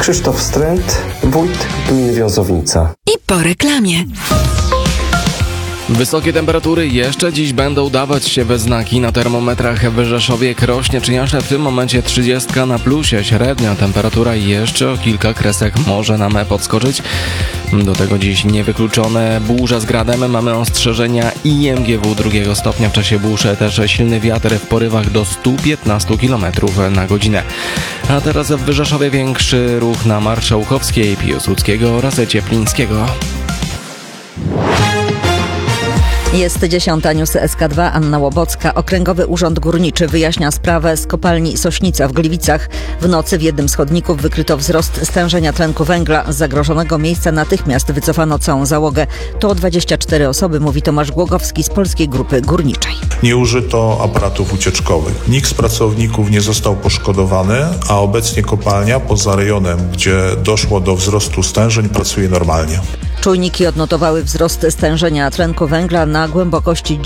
Krzysztof Stręt, wójt gminy Wiązownica. I po reklamie. Wysokie temperatury jeszcze dziś będą dawać się we znaki. Na termometrach w Rzeszowie, Krośnie czy Jaśle w tym momencie 30 na plusie. Średnia temperatura jeszcze o kilka kresek może nam podskoczyć. Do tego dziś niewykluczone burza z gradem. Mamy ostrzeżenia IMGW 2 stopnia. W czasie burz też silny wiatr w porywach do 115 km na godzinę. A teraz w Rzeszowie większy ruch na Marszałkowskiej, Piłsudskiego oraz Cieplińskiego. Jest 10. News SK2, Anna Łobocka. Okręgowy Urząd Górniczy wyjaśnia sprawę z kopalni Sośnica w Gliwicach. W nocy w jednym z chodników wykryto wzrost stężenia tlenku węgla. Z zagrożonego miejsca natychmiast wycofano całą załogę. To 24 osoby, mówi Tomasz Głogowski z Polskiej Grupy Górniczej. Nie użyto aparatów ucieczkowych. Nikt z pracowników nie został poszkodowany, a obecnie kopalnia poza rejonem, gdzie doszło do wzrostu stężeń, pracuje normalnie. Czujniki odnotowały wzrost stężenia tlenku węgla na głębokości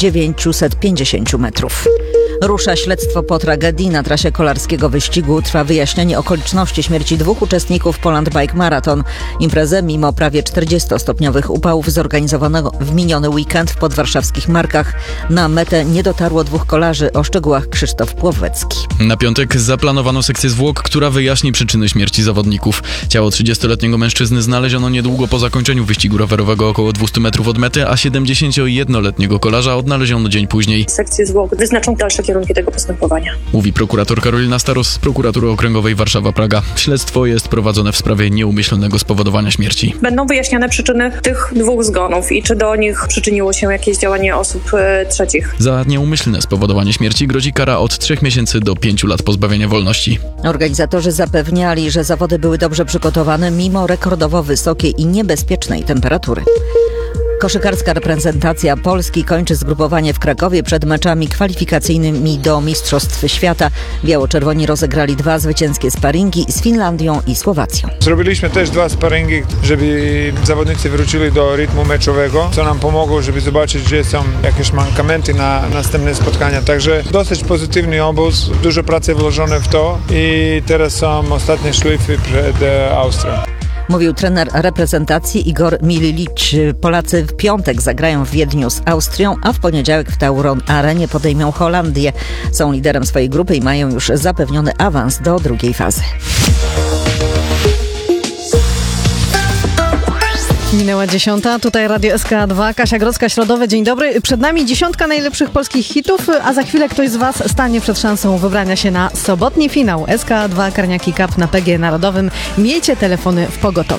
950 metrów. Rusza śledztwo po tragedii na trasie kolarskiego wyścigu. Trwa wyjaśnienie okoliczności śmierci 2 uczestników Poland Bike Marathon. Imprezę mimo prawie 40-stopniowych upałów zorganizowano w miniony weekend w podwarszawskich Markach. Na metę nie dotarło 2 kolarzy. O szczegółach Krzysztof Płowecki. Na piątek zaplanowano sekcję zwłok, która wyjaśni przyczyny śmierci zawodników. Ciało 30-letniego mężczyzny znaleziono niedługo po zakończeniu wyścigu rowerowego około 200 metrów od mety, a 71-letniego kolarza odnaleziono dzień później. Sekcje zwłok wyznaczą dalsze kierunki tego postępowania. Mówi prokurator Karolina Staros z Prokuratury Okręgowej Warszawa-Praga. Śledztwo jest prowadzone w sprawie nieumyślnego spowodowania śmierci. Będą wyjaśniane przyczyny tych 2 zgonów i czy do nich przyczyniło się jakieś działanie osób trzecich. Za nieumyślne spowodowanie śmierci grozi kara od 3 miesięcy do 5 lat pozbawienia wolności. Organizatorzy zapewniali, że zawody były dobrze przygotowane mimo rekordowo wysokiej i niebezpiecznej temperatury. Koszykarska reprezentacja Polski kończy zgrupowanie w Krakowie przed meczami kwalifikacyjnymi do Mistrzostw Świata. Biało-czerwoni rozegrali 2 zwycięskie sparingi z Finlandią i Słowacją. Zrobiliśmy też 2 sparingi, żeby zawodnicy wrócili do rytmu meczowego, co nam pomogło, żeby zobaczyć, gdzie są jakieś mankamenty na następne spotkania. Także dosyć pozytywny obóz, dużo pracy włożone w to i teraz są ostatnie szlify przed Austrią. Mówił trener reprezentacji Igor Milić. Polacy w piątek zagrają w Wiedniu z Austrią, a w poniedziałek w Tauron Arenie podejmą Holandię. Są liderem swojej grupy i mają już zapewniony awans do drugiej fazy. Minęła 10. Tutaj Radio SK2, Kasia Grodzka, Środowe. Dzień dobry. Przed nami 10 najlepszych polskich hitów, a za chwilę ktoś z Was stanie przed szansą wybrania się na sobotni finał SK2 Karniaki Cup na PG Narodowym. Miejcie telefony w pogotowiu.